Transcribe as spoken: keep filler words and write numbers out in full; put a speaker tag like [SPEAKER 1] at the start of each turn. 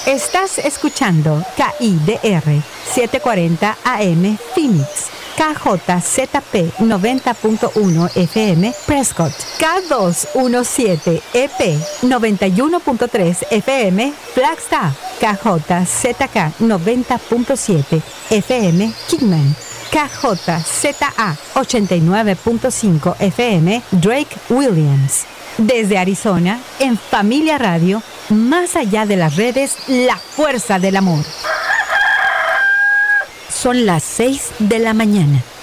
[SPEAKER 1] Estás escuchando K I D R setecientos cuarenta A M Phoenix, K J Z P noventa punto uno F M Prescott, K doscientos diecisiete E P noventa y uno punto tres F M Flagstaff, K J Z K noventa punto siete F M Kingman, K J Z A ochenta y nueve punto cinco F M Drake Williams. Desde Arizona, en Familia Radio, más allá de las redes, la fuerza del amor. Son las seis de la mañana.